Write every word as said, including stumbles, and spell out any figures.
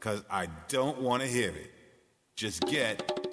cause I don't want to hear it. Just get